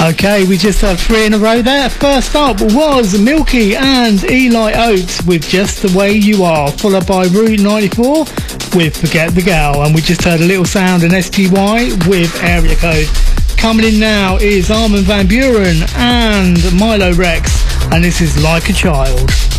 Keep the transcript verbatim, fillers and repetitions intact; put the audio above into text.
Okay, we just had three in a row there. First up was Milky and Eli Oates with Just the Way You Are, followed by Route ninety-four with Forget the Girl, and we just heard a little sound in S T Y with Area Code. Coming in now is Armin van Buuren and Milo Rex, and this is Like a Child.